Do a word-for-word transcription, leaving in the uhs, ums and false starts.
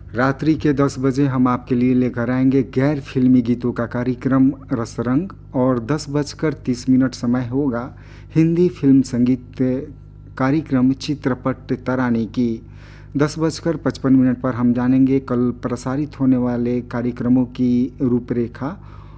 रात्रि के दस बजे हम आपके लिए लेकर आएंगे गैर फिल्मी गीतों का कार्यक्रम रसरंग, और दस बजकर तीस मिनट समय होगा हिंदी फिल्म संगीत कार्यक्रम चित्रपट तराने की। दस बजकर पचपन मिनट पर हम जानेंगे कल प्रसारित होने वाले कार्यक्रमों की रूपरेखा,